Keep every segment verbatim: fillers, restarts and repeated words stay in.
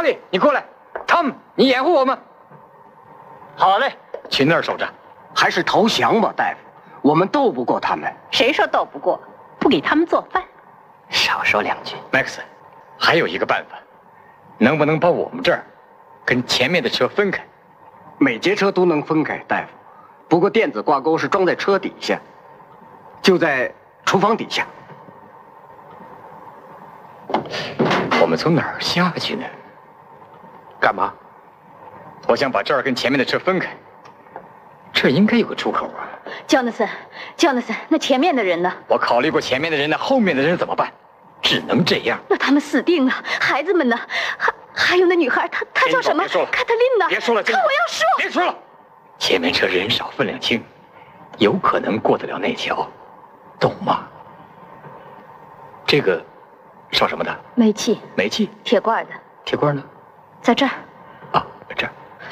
里，你过来。汤姆，你掩护我们。 好嘞， 去那儿守着。 还是投降吧，大夫。我们斗不过他们。 谁说斗不过？不给他们做饭。 少说两句。 Max，还有一个办法，能不能把我们这儿跟前面的车分开？ 每节车都能分开，大夫。不过电子挂钩是装在车底下，就在厨房底下。 我们从哪儿下去呢？ 干嘛？ 我想把这儿跟前面的车分开，这应该有个出口啊。 Jonathan，Jonathan， 那前面的人呢？ 我考虑过前面的人呢，后面的人怎么办？只能这样。 那他们死定了，孩子们呢？还还有那女孩，她她叫什么？ 别说了， 卡特琳娜。 别说了， 可我要说， 别说了。前面车人少分量轻，有可能过得了那桥，懂吗？这个烧什么的？ 煤气。 煤气。 铁罐的。 铁罐呢？ 在这儿。 啊，这儿。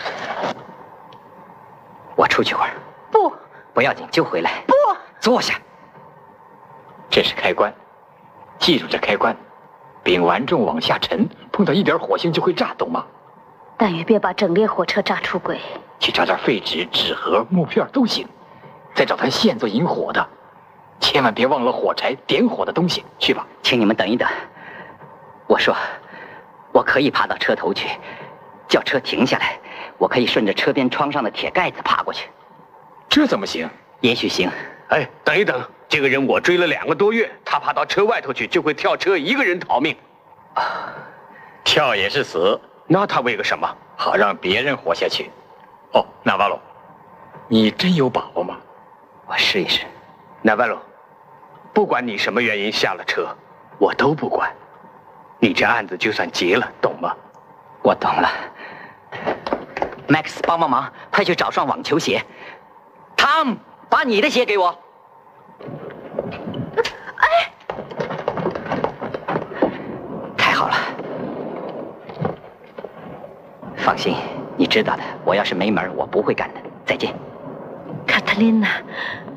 我出去会儿。 不。 不要紧，就回来。 不。 坐下。 这是开关，记住这开关。丙烷重往下沉，碰到一点火星就会炸，懂吗？ 但愿别把整列火车炸出轨。 去找点废纸、纸盒、木片都行，再找条线做引火的，千万别忘了火柴、点火的东西。去吧。 请你们等一等。我说，我可以爬到车头去，叫车停下来，我可以顺着车边窗上的铁盖子爬过去。 这怎么行？ 也许行。 哎，等一等，这个人我追了两个多月，他爬到车外头去就会跳车，一个人逃命。 啊，跳也是死。 那他为个什么？ 好让别人活下去。哦，纳瓦罗，你真有把握吗？ 我试一试。 纳瓦罗，不管你什么原因下了车，我都不管。你这案子就算结了，懂吗？ 我懂了。Max， 帮帮忙，快去找双网球鞋。Tom， 把你的鞋给我。 哎， 太好了。放心，你知道的，我要是没门，我不会干的。再见。 卡特琳娜。